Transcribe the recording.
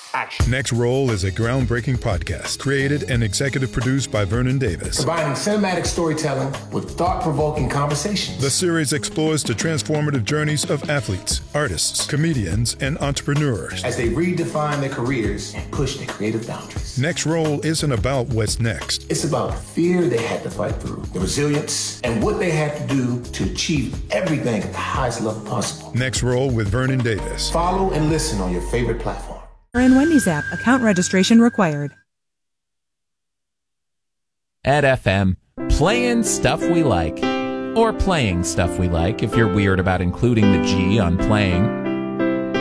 Action. Next Roll is a groundbreaking podcast created and executive produced by Vernon Davis. Combining cinematic storytelling with thought-provoking conversations. The series explores the transformative journeys of athletes, artists, comedians, and entrepreneurs as they redefine their careers and push their creative boundaries. Next Roll isn't about what's next. It's about the fear they had to fight through, the resilience, and what they had to do to achieve everything at the highest level possible. Next Roll with Vernon Davis. Follow and listen on your favorite platform. And Wendy's app. Account registration required. At FM, playing stuff we like. Or playing stuff we like if you're weird about including the G on playing.